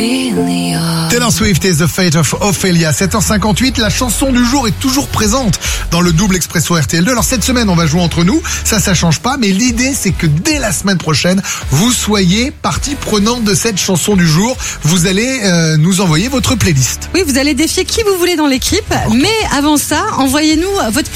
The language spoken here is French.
Taylor Swift et The Fate of Ophelia. 7h58, la chanson du jour est toujours présente dans le double expresso RTL2. Alors cette semaine, on va jouer entre nous. Ça change pas. Mais l'idée, c'est que dès la semaine prochaine, vous soyez partie prenante de cette chanson du jour. Vous allez nous envoyer votre playlist. Oui, vous allez défier qui vous voulez dans l'équipe. Mais avant ça, envoyez-nous votre